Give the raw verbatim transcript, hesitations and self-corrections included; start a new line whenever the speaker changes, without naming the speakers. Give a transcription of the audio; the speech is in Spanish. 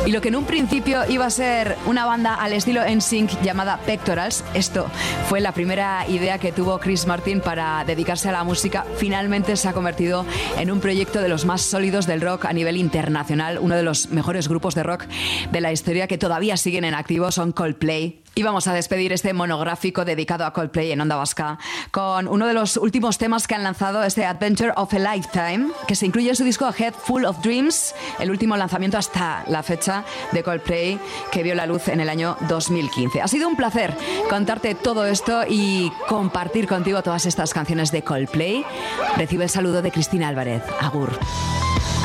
Y lo que en un principio iba a ser una banda al estilo N Sync llamada Pectorals, esto fue la primera idea que tuvo Chris Martin para dedicarse a la música, finalmente se ha convertido en un proyecto de los más sólidos del rock a nivel internacional, uno de los mejores grupos de rock de la historia que todavía siguen en activo son Coldplay. Y vamos a despedir este monográfico dedicado a Coldplay en Onda Vasca con uno de los últimos temas que han lanzado, este Adventure of a Lifetime, que se incluye en su disco A Head Full of Dreams, el último lanzamiento hasta la fecha de Coldplay, que vio la luz en el año dos mil quince. Ha sido un placer contarte todo esto y compartir contigo todas estas canciones de Coldplay. Recibe el saludo de Cristina Álvarez. Agur.